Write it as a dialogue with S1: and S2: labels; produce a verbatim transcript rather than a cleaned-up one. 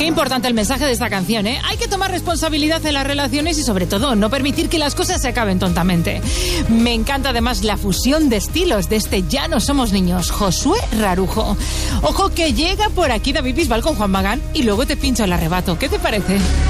S1: importante el mensaje de esta canción, ¿eh? Hay que tomar responsabilidad en las relaciones y sobre todo no permitir que las cosas se acaben tontamente. Me encanta además la fusión de estilos de este Ya no somos niños, Josué Rarujo. Ojo que llega por aquí David Bisbal con Juan Magán y luego te pincho el arrebato. ¿Qué te parece?